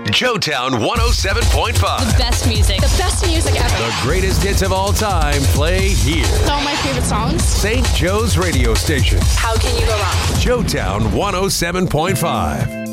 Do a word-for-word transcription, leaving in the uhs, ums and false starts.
Joetown one oh seven point five. The best music. The best music ever. The greatest hits of all time play here. All my favorite songs. Saint Joe's radio station. How can you go wrong? Joetown one oh seven point five.